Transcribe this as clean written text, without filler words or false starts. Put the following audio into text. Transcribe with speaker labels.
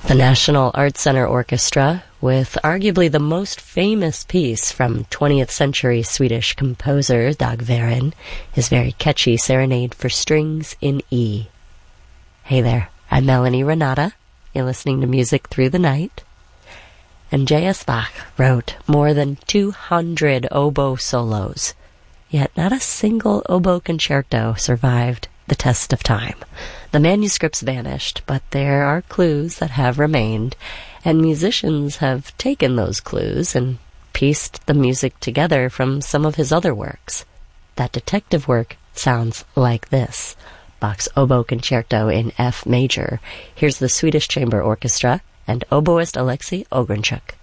Speaker 1: The National Arts Center Orchestra, with arguably the most famous piece from 20th century Swedish composer Dagveren, his very catchy Serenade for Strings in E. Hey there, I'm Melanie Renata. You're listening to Music Through the Night. And J.S. Bach wrote more than 200 oboe solos, yet not a single oboe concerto survived the test of time. The manuscripts vanished, but there are clues that have remained, and musicians have taken those clues and pieced the music together from some of his other works. That detective work sounds like this: Bach's Oboe Concerto in F major. Here's the Swedish Chamber Orchestra and oboist Alexei Ogrenchuk.